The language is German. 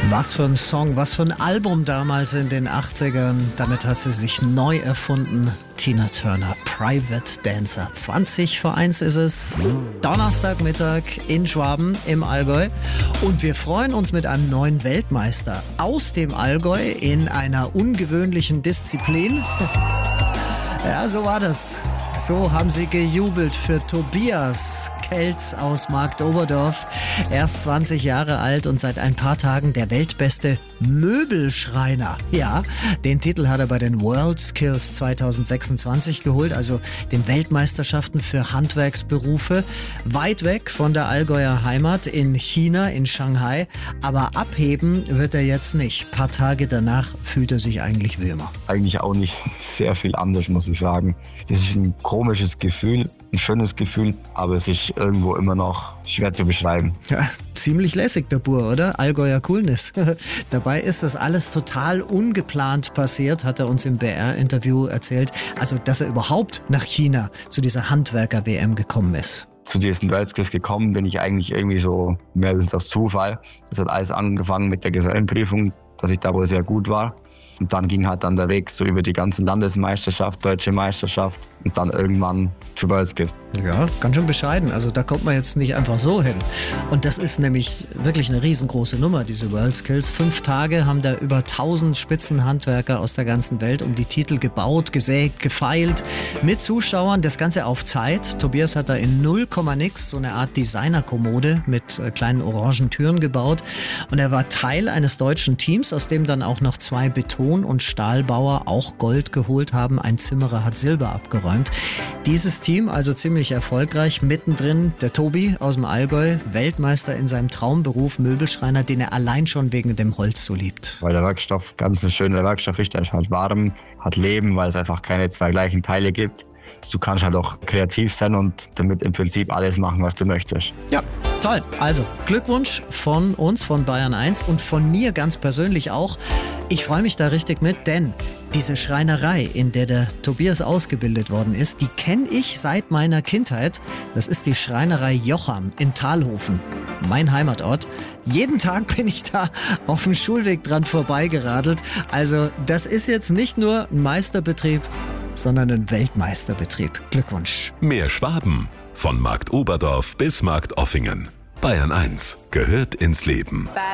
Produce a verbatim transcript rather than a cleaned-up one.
Was für ein Song, was für ein Album damals in den achtzigern. Damit hat sie sich neu erfunden. Tina Turner, Private Dancer. zwanzig vor eins ist es. Donnerstagmittag in Schwaben im Allgäu. Und wir freuen uns mit einem neuen Weltmeister aus dem Allgäu in einer ungewöhnlichen Disziplin. Ja, so war das. So haben sie gejubelt für Tobias Kelz aus Marktoberdorf. Erst zwanzig Jahre alt und seit ein paar Tagen der weltbeste Möbelschreiner. Ja, den Titel hat er bei den World Skills zwanzig sechsundzwanzig geholt, also den Weltmeisterschaften für Handwerksberufe. Weit weg von der Allgäuer Heimat in China, in Shanghai. Aber abheben wird er jetzt nicht. Ein paar Tage danach fühlt er sich eigentlich wie immer. Eigentlich auch nicht sehr viel anders, muss ich sagen. Das ist ein komisches Gefühl, ein schönes Gefühl, aber es ist irgendwo immer noch schwer zu beschreiben. Ja, ziemlich lässig der Bur, oder? Allgäuer Coolness. Dabei ist das alles total ungeplant passiert, hat er uns im B R-Interview erzählt. Also, dass er überhaupt nach China zu dieser Handwerker-W M gekommen ist. Zu diesen World Skills gekommen bin ich eigentlich irgendwie so mehr als aus Zufall. Das hat alles angefangen mit der Gesellenprüfung, dass ich da wohl sehr gut war. Und dann ging halt dann der Weg so über die ganzen Landesmeisterschaft, Deutsche Meisterschaft und dann irgendwann zu World Skills. Ja, ganz schön bescheiden. Also da kommt man jetzt nicht einfach so hin. Und das ist nämlich wirklich eine riesengroße Nummer, diese World Skills. Fünf Tage haben da über tausend Spitzenhandwerker aus der ganzen Welt um die Titel gebaut, gesägt, gefeilt, mit Zuschauern. Das Ganze auf Zeit. Tobias hat da in null Komma nix so eine Art Designerkommode mit äh, kleinen orangen Türen gebaut. Und er war Teil eines deutschen Teams, aus dem dann auch noch zwei Beton- und Stahlbauer auch Gold geholt haben. Ein Zimmerer hat Silber abgeräumt. Dieses Team also ziemlich erfolgreich. Mittendrin der Tobi aus dem Allgäu, Weltmeister in seinem Traumberuf, Möbelschreiner, den er allein schon wegen dem Holz so liebt. Weil der Werkstoff ganz ein schöner Werkstoff ist, der ist halt warm, hat Leben, weil es einfach keine zwei gleichen Teile gibt. Du kannst halt auch kreativ sein und damit im Prinzip alles machen, was du möchtest. Ja, toll. Also Glückwunsch von uns, von Bayern eins und von mir ganz persönlich auch. Ich freue mich da richtig mit, denn diese Schreinerei, in der der Tobias ausgebildet worden ist, die kenne ich seit meiner Kindheit. Das ist die Schreinerei Jocham in Talhofen, mein Heimatort. Jeden Tag bin ich da auf dem Schulweg dran vorbeigeradelt. Also das ist jetzt nicht nur ein Meisterbetrieb, sondern ein Weltmeisterbetrieb. Glückwunsch. Mehr Schwaben. Von Marktoberdorf bis Marktoffingen. Bayern eins gehört ins Leben.